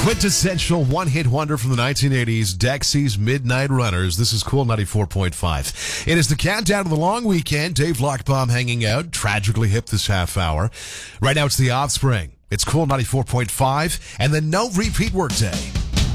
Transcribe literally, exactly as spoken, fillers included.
quintessential one-hit wonder from the nineteen eighties, Dexy's Midnight Runners. This is Cool ninety-four point five. It is the countdown to the long weekend. Dave Lockbaum hanging out, tragically hip this half hour. Right now it's The Offspring. It's Cool ninety-four point five and the no repeat workday.